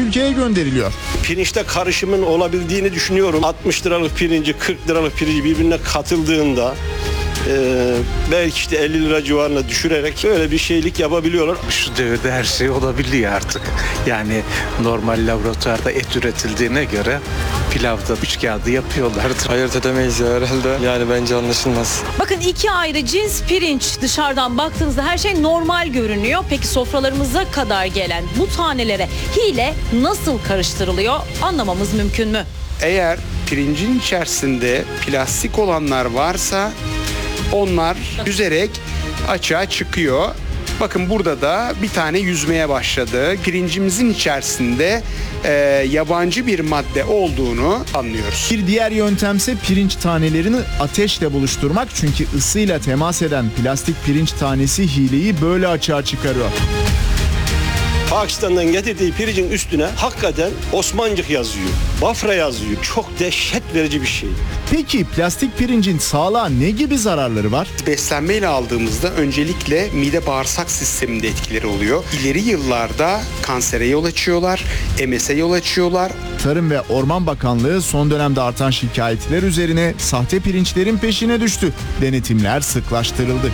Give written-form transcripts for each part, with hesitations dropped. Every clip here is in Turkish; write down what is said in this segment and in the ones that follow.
ülkeye gönderiliyor. Pirinçte karışımın olabildiğini düşünüyorum. 60 liralık pirinci 40 liralık pirinci birbirine katıldığında belki işte 50 lira civarına düşürerek böyle bir şeylik yapabiliyorlar. Şu devirde her şey olabiliyor artık. Yani normal laboratuvarda et üretildiğine göre pilavda 3 kağıdı yapıyorlardır. Ayırt edemeyiz ya herhalde. Yani bence anlaşılmaz. Bakın iki ayrı cins pirinç, dışarıdan baktığınızda her şey normal görünüyor. Peki sofralarımıza kadar gelen bu tanelere hile nasıl karıştırılıyor anlamamız mümkün mü? Eğer pirincin içerisinde plastik olanlar varsa onlar yüzerek açığa çıkıyor. Bakın burada da bir tane yüzmeye başladı. Pirincimizin içerisinde yabancı bir madde olduğunu anlıyoruz. Bir diğer yöntemse pirinç tanelerini ateşle buluşturmak. Çünkü ısıyla temas eden plastik pirinç tanesi hileyi böyle açığa çıkarıyor. Pakistan'dan getirdiği pirincin üstüne hakikaten Osmancık yazıyor. Bafra yazıyor. Çok dehşet verici bir şey. Peki plastik pirincin sağlığa ne gibi zararları var? Beslenmeyle aldığımızda öncelikle mide bağırsak sisteminde etkileri oluyor. İleri yıllarda kansere yol açıyorlar, MS'e yol açıyorlar. Tarım ve Orman Bakanlığı son dönemde artan şikayetler üzerine sahte pirinçlerin peşine düştü. Denetimler sıklaştırıldı.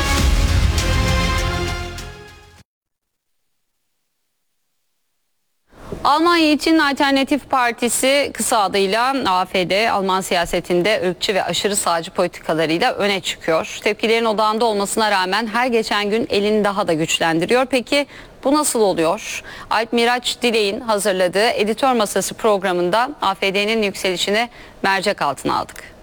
Almanya için Alternatif Partisi, kısa adıyla AfD, Alman siyasetinde ırkçı ve aşırı sağcı politikalarıyla öne çıkıyor. Tepkilerin odağında olmasına rağmen her geçen gün elini daha da güçlendiriyor. Peki bu nasıl oluyor? Alp Miraç Dilek'in hazırladığı Editör Masası programında AfD'nin yükselişini mercek altına aldık.